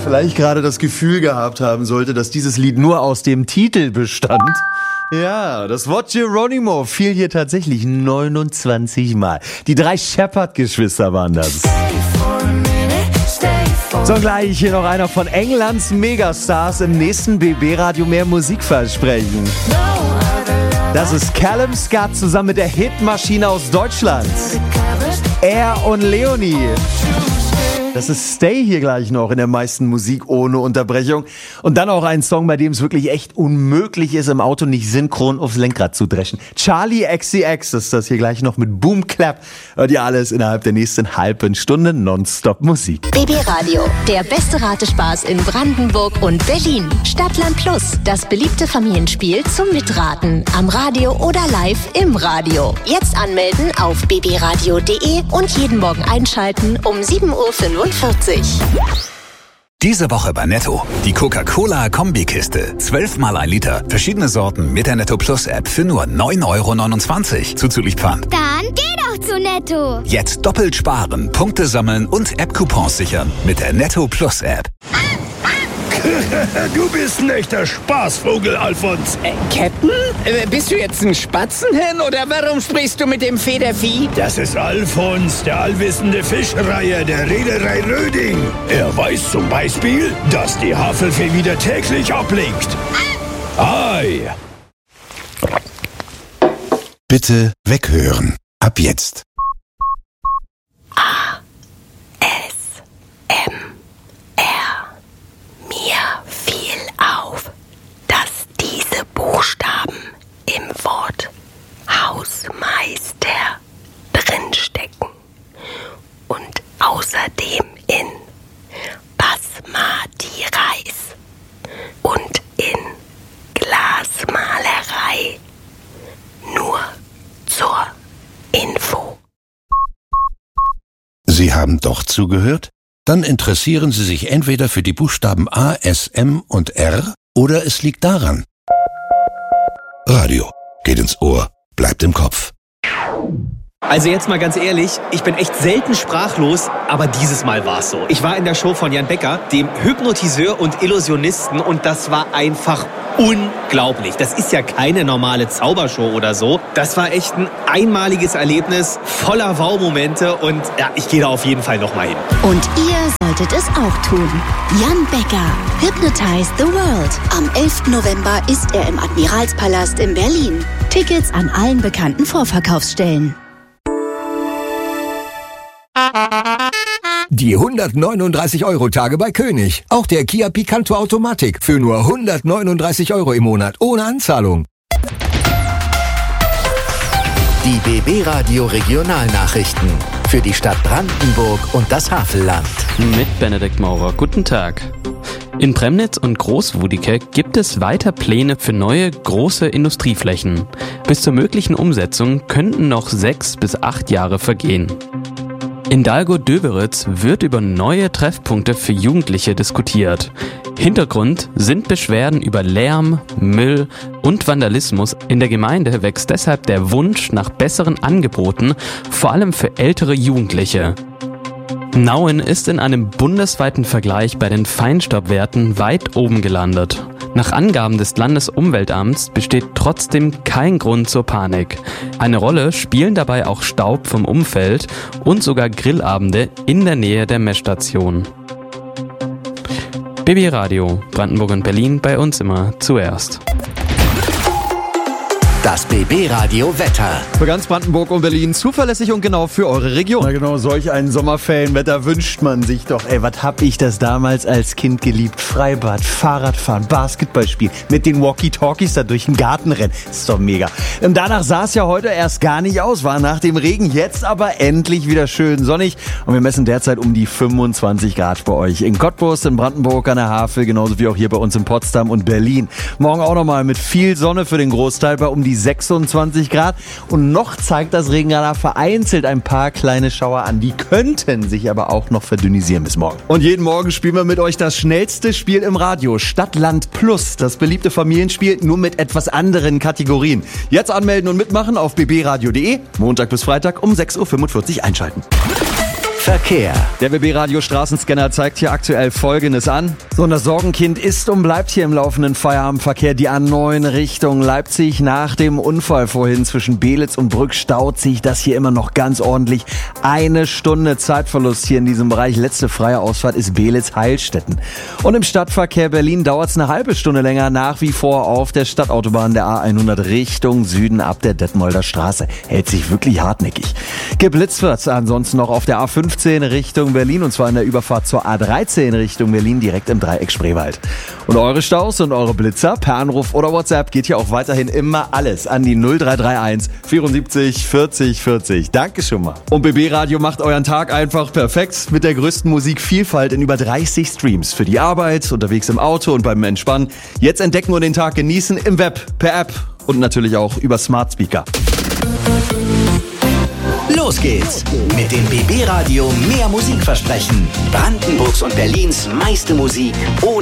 vielleicht gerade das Gefühl gehabt haben sollte, dass dieses Lied nur aus dem Titel bestand. Ja, das Wort Geronimo fiel hier tatsächlich 29 Mal. Die 3 Shepherd-Geschwister waren das. So, gleich hier noch einer von Englands Megastars im nächsten BB-Radio mehr Musikversprechen. Das ist Callum Scott zusammen mit der Hitmaschine aus Deutschland. Er und Leonie. Das ist Stay hier gleich noch in der meisten Musik ohne Unterbrechung. Und dann auch ein Song, bei dem es wirklich echt unmöglich ist, im Auto nicht synchron aufs Lenkrad zu dreschen. Charlie XCX ist das hier gleich noch mit Boom Clap. Hört ihr alles innerhalb der nächsten halben Stunde Nonstop Musik. BB Radio, der beste Ratespaß in Brandenburg und Berlin. Stadtland Plus, das beliebte Familienspiel zum Mitraten. Am Radio oder live im Radio. Jetzt anmelden auf bbradio.de und jeden Morgen einschalten um 7:45 Uhr. Diese Woche bei Netto. Die Coca-Cola-Kombikiste. 12 mal 1 Liter. Verschiedene Sorten mit der Netto Plus App für nur 9,29 € zuzüglich Pfand. Dann geh doch zu Netto. Jetzt doppelt sparen, Punkte sammeln und App-Coupons sichern mit der Netto Plus App. Du bist ein echter Spaßvogel, Alfons. Captain? Bist du jetzt ein Spatzenhirn oder warum sprichst du mit dem Federvieh? Das ist Alfons, der allwissende Fischreiher der Reederei Röding. Er weiß zum Beispiel, dass die Havelfee wieder täglich ablegt. Ei! Bitte weghören. Ab jetzt. Mir fiel auf, dass diese Buchstaben im Wort Hausmeister drinstecken und außerdem in Basmati Reis und in Glasmalerei. Nur zur Info. Sie haben doch zugehört? Dann interessieren Sie sich entweder für die Buchstaben A, S, M und R oder es liegt daran. Radio. Geht ins Ohr, bleibt im Kopf. Also jetzt mal ganz ehrlich, ich bin echt selten sprachlos, aber dieses Mal war's so. Ich war in der Show von Jan Becker, dem Hypnotiseur und Illusionisten, und das war einfach unglaublich. Das ist ja keine normale Zaubershow oder so. Das war echt ein einmaliges Erlebnis, voller Wow-Momente, und ja, ich gehe da auf jeden Fall nochmal hin. Und ihr solltet es auch tun. Jan Becker, Hypnotize the World. Am 11. November ist er im Admiralspalast in Berlin. Tickets an allen bekannten Vorverkaufsstellen. Die 139-Euro-Tage bei König. Auch der Kia Picanto Automatik für nur 139 € im Monat ohne Anzahlung. Die BB Radio Regionalnachrichten für die Stadt Brandenburg und das Havelland. Mit Benedikt Maurer. Guten Tag. In Premnitz und Großwudike gibt es weiter Pläne für neue, große Industrieflächen. Bis zur möglichen Umsetzung könnten noch 6 bis 8 Jahre vergehen. In Dalgo-Döberitz wird über neue Treffpunkte für Jugendliche diskutiert. Hintergrund sind Beschwerden über Lärm, Müll und Vandalismus. In der Gemeinde wächst deshalb der Wunsch nach besseren Angeboten, vor allem für ältere Jugendliche. Nauen ist in einem bundesweiten Vergleich bei den Feinstaubwerten weit oben gelandet. Nach Angaben des Landesumweltamts besteht trotzdem kein Grund zur Panik. Eine Rolle spielen dabei auch Staub vom Umfeld und sogar Grillabende in der Nähe der Messstation. BB Radio, Brandenburg und Berlin, bei uns immer zuerst. Das BB Radio Wetter. Für ganz Brandenburg und Berlin zuverlässig und genau für eure Region. Na genau, solch ein Sommerferienwetter wünscht man sich doch. Ey, was hab ich das damals als Kind geliebt? Freibad, Fahrradfahren, Basketballspiel, mit den Walkie-Talkies da durch den Garten rennen. Ist doch mega. Und danach sah es ja heute erst gar nicht aus, war nach dem Regen jetzt aber endlich wieder schön sonnig. Und wir messen derzeit um die 25 Grad bei euch. In Cottbus, in Brandenburg, an der Havel, genauso wie auch hier bei uns in Potsdam und Berlin. Morgen auch nochmal mit viel Sonne für den Großteil bei um die 26 Grad. Und noch zeigt das Regenradar vereinzelt ein paar kleine Schauer an. Die könnten sich aber auch noch verdünnisieren bis morgen. Und jeden Morgen spielen wir mit euch das schnellste Spiel im Radio. Stadtland Plus. Das beliebte Familienspiel, nur mit etwas anderen Kategorien. Jetzt anmelden und mitmachen auf bbradio.de. Montag bis Freitag um 6:45 Uhr einschalten. Verkehr. Der BB Radio Straßenscanner zeigt hier aktuell Folgendes an. So, das Sorgenkind ist und bleibt hier im laufenden Feierabendverkehr. Die A9 Richtung Leipzig. Nach dem Unfall vorhin zwischen Belitz und Brück staut sich das hier immer noch ganz ordentlich. 1 Stunde Zeitverlust hier in diesem Bereich. Letzte freie Ausfahrt ist Belitz-Heilstätten. Und im Stadtverkehr Berlin dauert es eine halbe Stunde länger. Nach wie vor auf der Stadtautobahn der A100 Richtung Süden ab der Detmolder Straße. Hält sich wirklich hartnäckig. Geblitzt wird's ansonsten noch auf der A15 Richtung Berlin und zwar in der Überfahrt zur A13 Richtung Berlin direkt im Dreieck Spreewald. Und eure Staus und eure Blitzer per Anruf oder WhatsApp geht hier auch weiterhin immer alles an die 0331 74 40 40. Danke schon mal. Und BB Radio macht euren Tag einfach perfekt mit der größten Musikvielfalt in über 30 Streams. Für die Arbeit, unterwegs im Auto und beim Entspannen. Jetzt entdecken und den Tag genießen im Web, per App und natürlich auch über Smart Speaker. Los geht's mit dem BB Radio mehr Musikversprechen. Brandenburgs und Berlins meiste Musik ohne